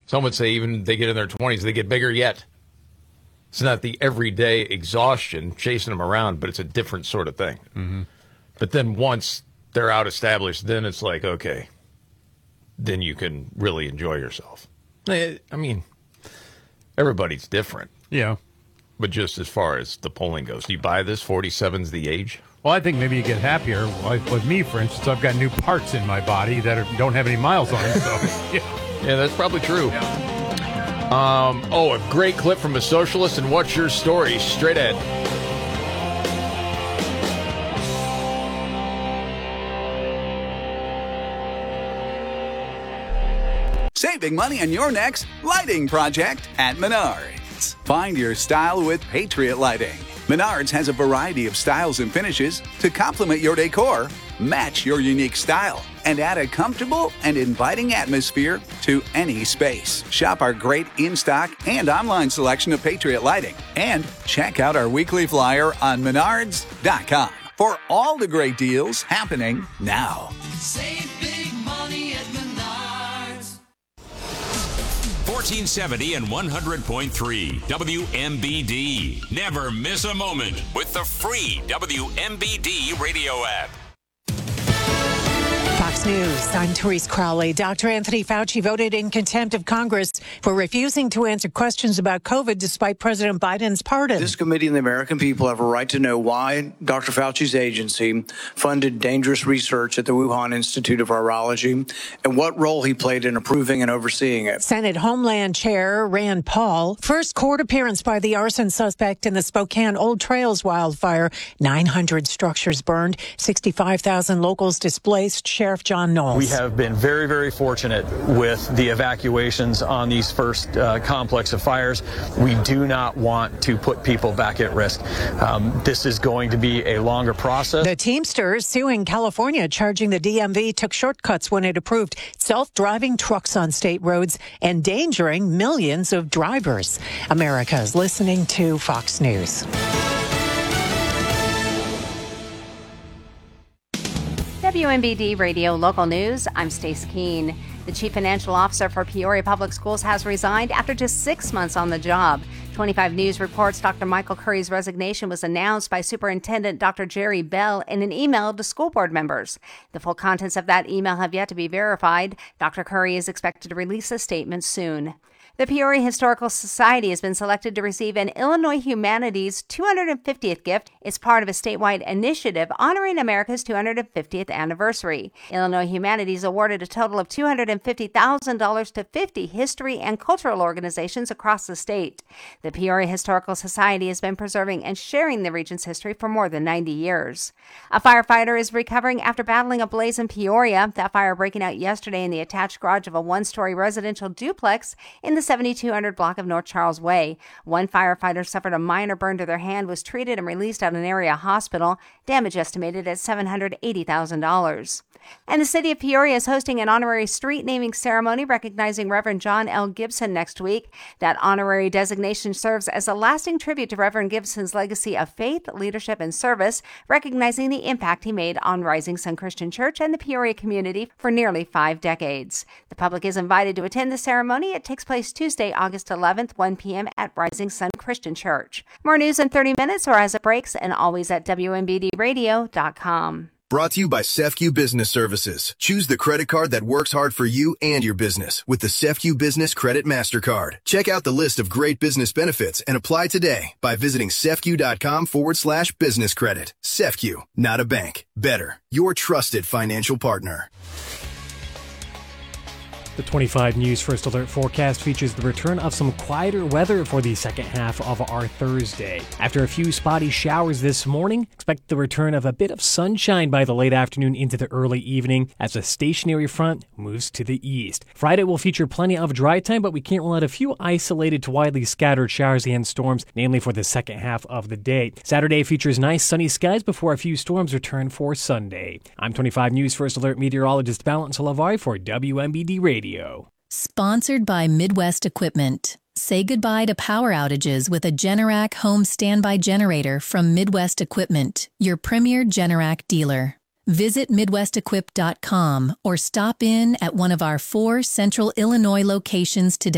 Some would say even they get in their 20s, they get bigger yet. It's not the everyday exhaustion chasing them around, but it's a different sort of thing. Mm-hmm. But then once they're out established, then it's like, okay, then you can really enjoy yourself. I mean, everybody's different. Yeah. But just as far as the polling goes, do you buy this? 47's the age? Well, I think maybe you get happier. Like with me, for instance, I've got new parts in my body that don't have any miles on them. So, yeah, that's probably true. Yeah. A great clip from a socialist, and what's your story? Straight ahead. Saving money on your next lighting project at Menards. Find your style with Patriot Lighting. Menards has a variety of styles and finishes to complement your decor, match your unique style, and add a comfortable and inviting atmosphere to any space. Shop our great in-stock and online selection of Patriot Lighting. And check out our weekly flyer on menards.com for all the great deals happening now. Save big money at Menards. 1470 and 100.3 WMBD. Never miss a moment with the free WMBD radio app. Fox News, I'm Therese Crowley. Dr. Anthony Fauci voted in contempt of Congress for refusing to answer questions about COVID despite President Biden's pardon. This committee and the American people have a right to know why Dr. Fauci's agency funded dangerous research at the Wuhan Institute of Virology and what role he played in approving and overseeing it. Senate Homeland Chair Rand Paul, first court appearance by the arson suspect in the Spokane Old Trails wildfire. 900 structures burned, 65,000 locals displaced. Sheriff John Knowles. We have been very, very fortunate with the evacuations on these first complex of fires. We do not want to put people back at risk. This is going to be a longer process. The Teamsters suing California, charging the DMV took shortcuts when it approved self-driving trucks on state roads, endangering millions of drivers. America's listening to Fox News. WMBD Radio Local News, I'm Stace Keene. The Chief Financial Officer for Peoria Public Schools has resigned after just 6 months on the job. 25 News reports Dr. Michael Curry's resignation was announced by Superintendent Dr. Jerry Bell in an email to school board members. The full contents of that email have yet to be verified. Dr. Curry is expected to release a statement soon. The Peoria Historical Society has been selected to receive an Illinois Humanities 250th gift. It's part of a statewide initiative honoring America's 250th anniversary. Illinois Humanities awarded a total of $250,000 to 50 history and cultural organizations across the state. The Peoria Historical Society has been preserving and sharing the region's history for more than 90 years. A firefighter is recovering after battling a blaze in Peoria. That fire breaking out yesterday in the attached garage of a one-story residential duplex in the 7200 block of North Charles Way. One firefighter suffered a minor burn to their hand, was treated and released at an area hospital. Damage estimated at $780,000. And the city of Peoria is hosting an honorary street naming ceremony recognizing Reverend John L. Gibson next week. That honorary designation serves as a lasting tribute to Reverend Gibson's legacy of faith, leadership, and service, recognizing the impact he made on Rising Sun Christian Church and the Peoria community for nearly 5 decades. The public is invited to attend the ceremony. It takes place Tuesday, August 11th, 1 p.m. at Rising Sun Christian Church. More news in 30 minutes or as it breaks, and always at WMBDradio.com. Brought to you by CEFCU Business Services. Choose the credit card that works hard for you and your business with the CEFCU Business Credit MasterCard. Check out the list of great business benefits and apply today by visiting CEFCU.com/business credit. CEFCU, not a bank. Better, your trusted financial partner. The 25 News First Alert forecast features the return of some quieter weather for the second half of our Thursday. After a few spotty showers this morning, expect the return of a bit of sunshine by the late afternoon into the early evening as a stationary front moves to the east. Friday will feature plenty of dry time, but we can't rule out a few isolated to widely scattered showers and storms, namely for the second half of the day. Saturday features nice sunny skies before a few storms return for Sunday. I'm 25 News First Alert meteorologist Valentine Lavari for WMBD Radio. Sponsored by Midwest Equipment. Say goodbye to power outages with a Generac home standby generator from Midwest Equipment, your premier Generac dealer. Visit MidwestEquip.com or stop in at one of our 4 Central Illinois locations today.